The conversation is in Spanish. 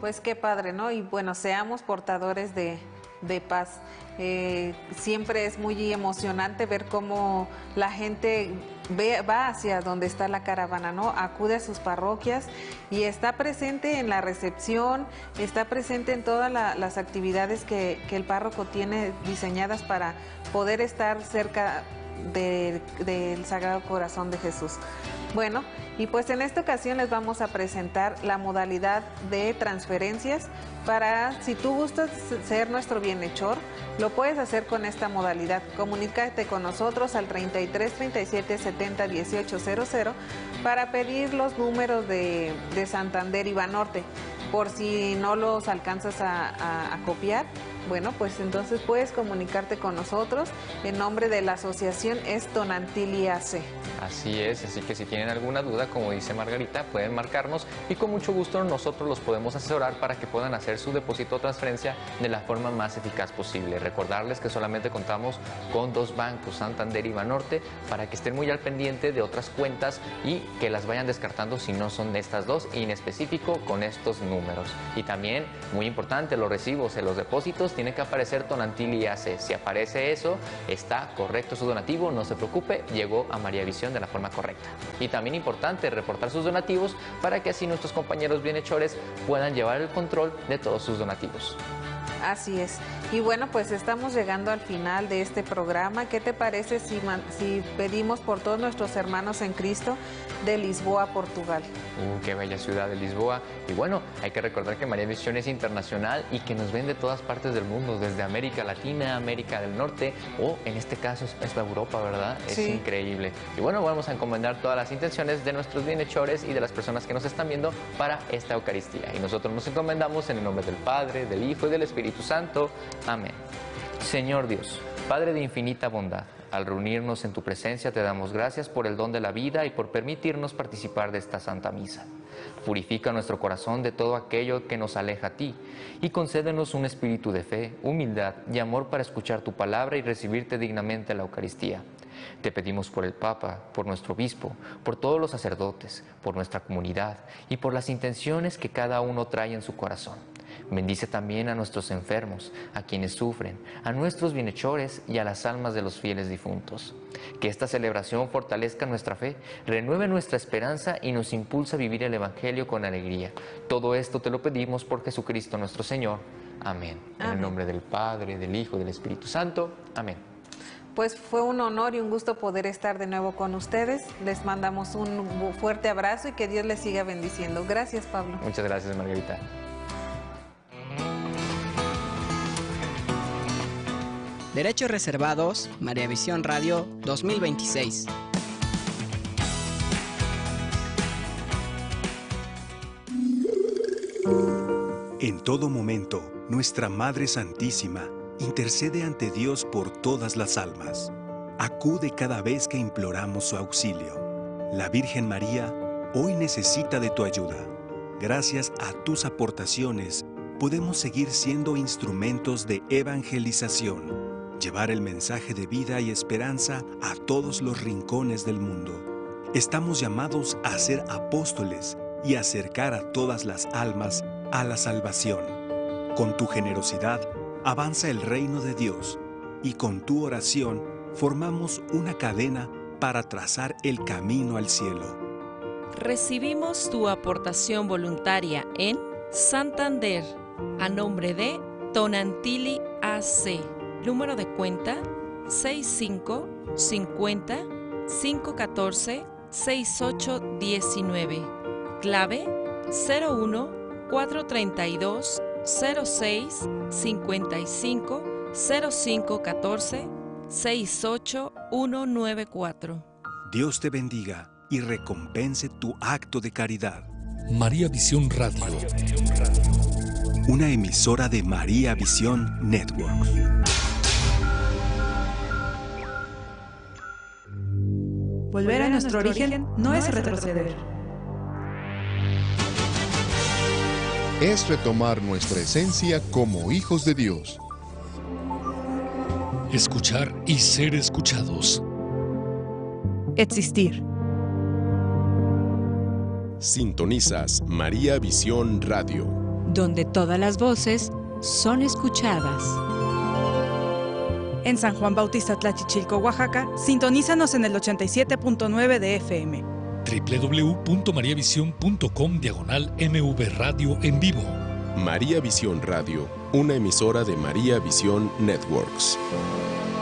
Pues qué padre, ¿no? Y bueno, seamos portadores de paz. Siempre es muy emocionante ver cómo la gente va hacia donde está la caravana, ¿no? Acude a sus parroquias y está presente en la recepción, está presente en todas las actividades que el párroco tiene diseñadas para poder estar cerca del Sagrado Corazón de Jesús. Bueno, y pues en esta ocasión les vamos a presentar la modalidad de transferencias para, si tú gustas ser nuestro bienhechor, lo puedes hacer con esta modalidad. Comunícate con nosotros al 33 37 70 18 00 para pedir los números de Santander y Banorte. Por si no los alcanzas a copiar, bueno, pues entonces puedes comunicarte con nosotros. El nombre de la asociación es Tonantzili AC. Así es, así que si tienen alguna duda, como dice Margarita, pueden marcarnos y con mucho gusto nosotros los podemos asesorar para que puedan hacer su depósito o transferencia de la forma más eficaz posible. Recordarles que solamente contamos con 2 bancos, Santander y Banorte, para que estén muy al pendiente de otras cuentas y que las vayan descartando si no son estas 2 y en específico con estos números. Y también, muy importante, los recibos en los depósitos tiene que aparecer Tonantzili AC. Si aparece eso, está correcto su donativo, no se preocupe, llegó a María Visión de la forma correcta. Y también importante reportar sus donativos para que así nuestros compañeros bienhechores puedan llevar el control de todos sus donativos. Así es. Y bueno, pues estamos llegando al final de este programa. ¿Qué te parece si pedimos por todos nuestros hermanos en Cristo de Lisboa, Portugal? Qué bella ciudad de Lisboa. Y bueno, hay que recordar que María Visión es internacional y que nos ven de todas partes del mundo, desde América Latina, América del Norte o en este caso es Europa, ¿verdad? Es sí. Increíble. Y bueno, vamos a encomendar todas las intenciones de nuestros bienhechores y de las personas que nos están viendo para esta Eucaristía. Y nosotros nos encomendamos en el nombre del Padre, del Hijo y del Espíritu Santo. Amén. Señor Dios, Padre de infinita bondad, al reunirnos en tu presencia te damos gracias por el don de la vida y por permitirnos participar de esta Santa Misa. Purifica nuestro corazón de todo aquello que nos aleja a ti y concédenos un espíritu de fe, humildad y amor para escuchar tu palabra y recibirte dignamente la Eucaristía. Te pedimos por el Papa, por nuestro obispo, por todos los sacerdotes, por nuestra comunidad y por las intenciones que cada uno trae en su corazón. Bendice también a nuestros enfermos, a quienes sufren, a nuestros bienhechores y a las almas de los fieles difuntos. Que esta celebración fortalezca nuestra fe, renueve nuestra esperanza y nos impulse a vivir el Evangelio con alegría. Todo esto te lo pedimos por Jesucristo nuestro Señor. Amén. En el nombre del Padre, del Hijo y del Espíritu Santo. Amén. Pues fue un honor y un gusto poder estar de nuevo con ustedes. Les mandamos un fuerte abrazo y que Dios les siga bendiciendo. Gracias, Pablo. Muchas gracias, Margarita. Derechos reservados, María Visión Radio 2026. En todo momento, nuestra Madre Santísima intercede ante Dios por todas las almas. Acude cada vez que imploramos su auxilio. La Virgen María hoy necesita de tu ayuda. Gracias a tus aportaciones, podemos seguir siendo instrumentos de evangelización. Llevar el mensaje de vida y esperanza a todos los rincones del mundo. Estamos llamados a ser apóstoles y acercar a todas las almas a la salvación. Con tu generosidad, avanza el reino de Dios y con tu oración formamos una cadena para trazar el camino al cielo. Recibimos tu aportación voluntaria en Santander, a nombre de Tonantzili AC. Número de cuenta 65 50 514 6819. Clave 01 432 06 55 0514 68194. Dios te bendiga y recompense tu acto de caridad. María Visión Radio. Una emisora de María Visión Network. Volver a nuestro origen no es retroceder. Es retomar nuestra esencia como hijos de Dios. Escuchar y ser escuchados. Existir. Sintonizas María Visión Radio. donde todas las voces son escuchadas. En San Juan Bautista Tlachichilco, Oaxaca, sintonízanos en el 87.9 de FM. www.mariavision.com/MV Radio en vivo. María Visión Radio, una emisora de María Visión Networks.